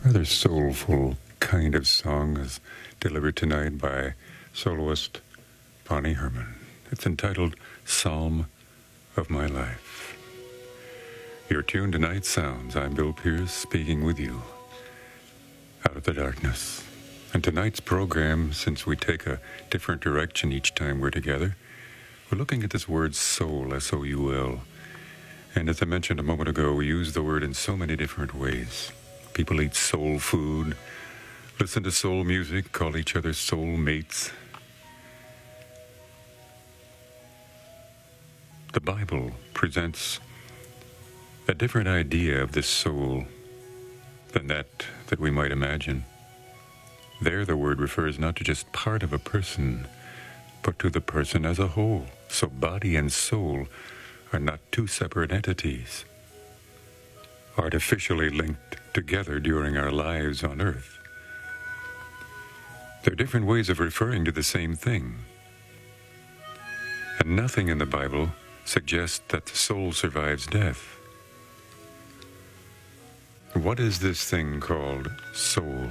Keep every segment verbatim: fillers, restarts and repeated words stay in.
rather soulful kind of song is delivered tonight by soloist Bonnie Herman. It's entitled Psalm of My Life. You're tuned to Night Sounds. I'm Bill Pierce, speaking with you out of the darkness. And tonight's program, since we take a different direction each time we're together, we're looking at this word soul, S O U L. And as I mentioned a moment ago, we use the word in so many different ways. People eat soul food, listen to soul music, call each other soul mates. The Bible presents a different idea of this soul than that that we might imagine. There the word refers not to just part of a person, but to the person as a whole. So body and soul are not two separate entities, artificially linked together during our lives on earth. They're different ways of referring to the same thing. And nothing in the Bible suggests that the soul survives death. What is this thing called soul?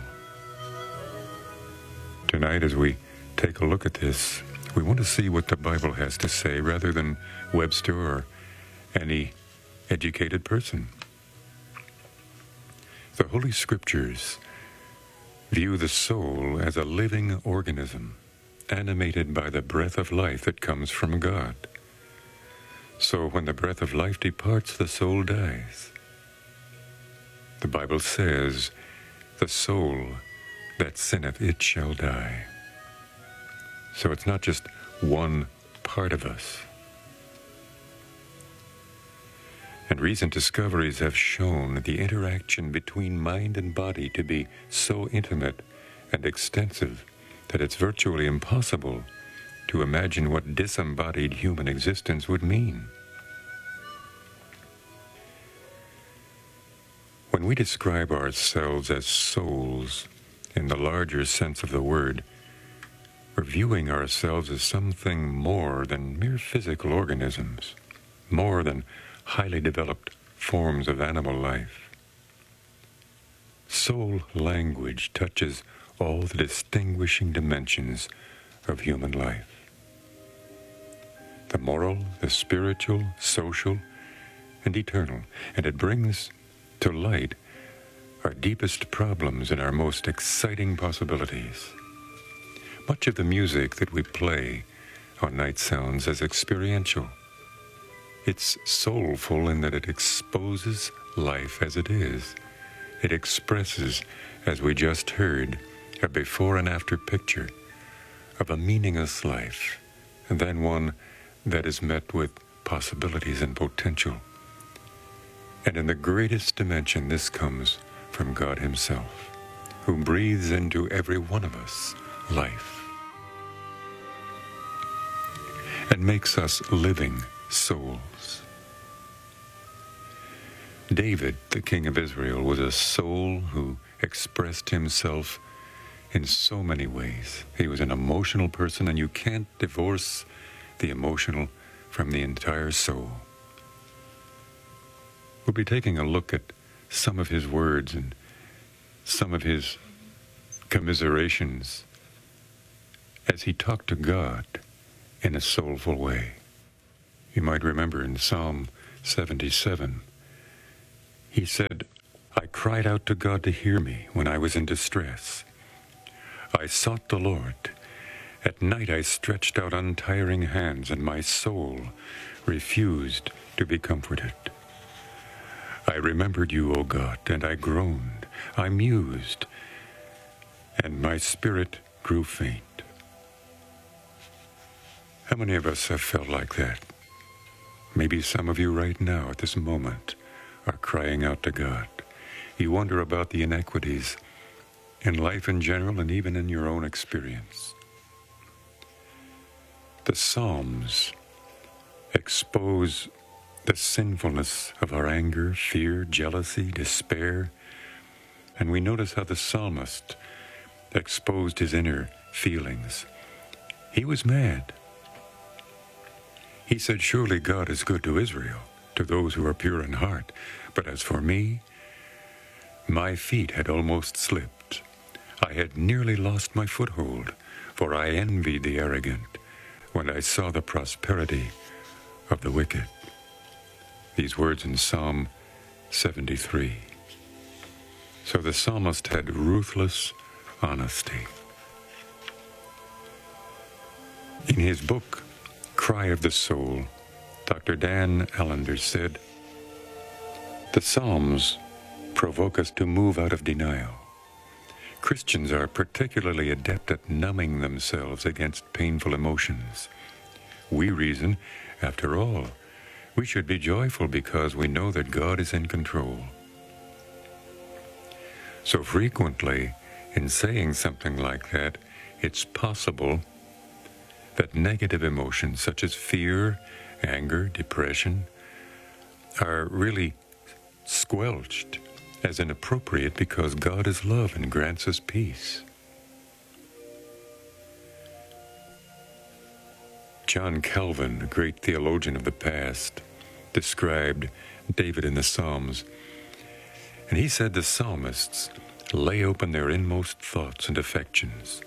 Tonight, as we take a look at this, we want to see what the Bible has to say rather than Webster or any educated person. The Holy Scriptures view the soul as a living organism, animated by the breath of life that comes from God. So when the breath of life departs, the soul dies. The Bible says, "The soul that sinneth, it shall die." So it's not just one part of us. And recent discoveries have shown the interaction between mind and body to be so intimate and extensive that it's virtually impossible to imagine what disembodied human existence would mean. When we describe ourselves as souls in the larger sense of the word, we're viewing ourselves as something more than mere physical organisms, more than highly developed forms of animal life. Soul language touches all the distinguishing dimensions of human life. The moral, the spiritual, social, and eternal. And it brings to light our deepest problems and our most exciting possibilities. Much of the music that we play on Night Sounds is experiential. It's soulful in that it exposes life as it is. It expresses, as we just heard, a before and after picture of a meaningless life, and then one that is met with possibilities and potential. And in the greatest dimension, this comes from God Himself, who breathes into every one of us life and makes us living souls. David, the king of Israel, was a soul who expressed himself in so many ways. He was an emotional person, and you can't divorce the emotional from the entire soul. We'll be taking a look at some of his words and some of his commiserations as he talked to God in a soulful way. You might remember in Psalm seventy-seven, he said, "I cried out to God to hear me when I was in distress. I sought the Lord. At night I stretched out untiring hands, and my soul refused to be comforted. I remembered you, O God, and I groaned. I mused, and my spirit grew faint." How many of us have felt like that? Maybe some of you right now at this moment are crying out to God. You wonder about the inequities in life in general and even in your own experience. The Psalms expose the sinfulness of our anger, fear, jealousy, despair, and we notice how the psalmist exposed his inner feelings. He was mad. He said, "Surely God is good to Israel, to those who are pure in heart. But as for me, My feet had almost slipped. I had nearly lost my foothold, for I envied the arrogant when I saw the prosperity of the wicked. These words in Psalm seventy-three. So the psalmist had ruthless honesty. In his book, Cry of the Soul, Doctor Dan Allender said, "The Psalms provoke us to move out of denial. Christians are particularly adept at numbing themselves against painful emotions. We reason, after all, we should be joyful because we know that God is in control. So frequently, in saying something like that, it's possible that negative emotions such as fear, anger, depression are really squelched as inappropriate because God is love and grants us peace." John Calvin, a great theologian of the past, described David in the Psalms, and he said the psalmists lay open their inmost thoughts and affections.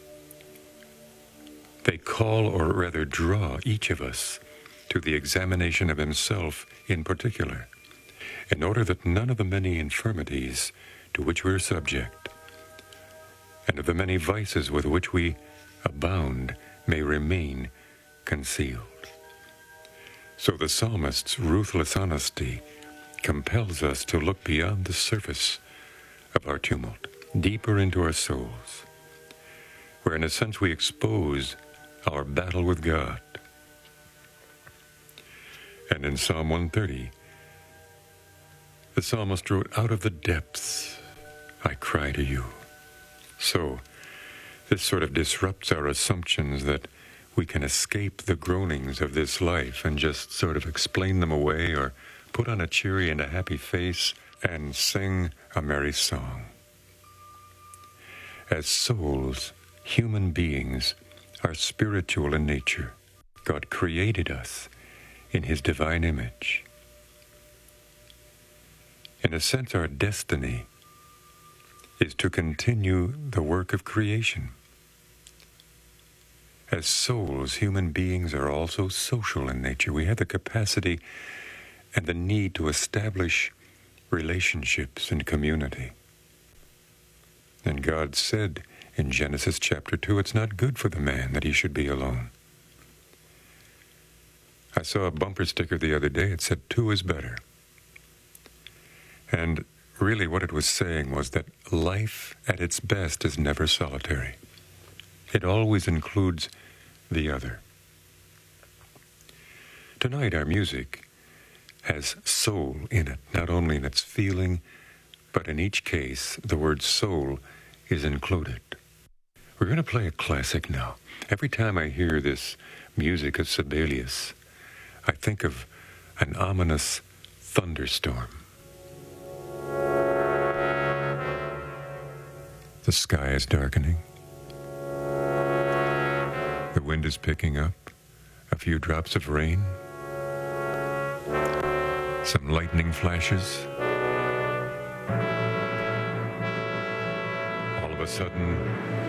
They call, or rather draw, each of us to the examination of himself in particular, in order that none of the many infirmities to which we are subject, and of the many vices with which we abound, may remain concealed. So the psalmist's ruthless honesty compels us to look beyond the surface of our tumult, deeper into our souls, where in a sense we expose our battle with God. And in Psalm one thirty, the psalmist wrote, "Out of the depths I cry to you." So this sort of disrupts our assumptions that we can escape the groanings of this life and just sort of explain them away or put on a cheery and a happy face and sing a merry song. As souls, human beings are spiritual in nature. God created us in his divine image. In a sense, our destiny is to continue the work of creation. As souls, human beings are also social in nature. We have the capacity and the need to establish relationships and community. And God said in Genesis chapter two, it's not good for the man that he should be alone. I saw a bumper sticker the other day. It said, two is better. And really what it was saying was that life at its best is never solitary. It always includes the other. Tonight our music has soul in it, not only in its feeling, but in each case the word soul is included. We're going to play a classic now. Every time I hear this music of Sibelius, I think of an ominous thunderstorm. The sky is darkening. The wind is picking up. A few drops of rain. Some lightning flashes. All of a sudden,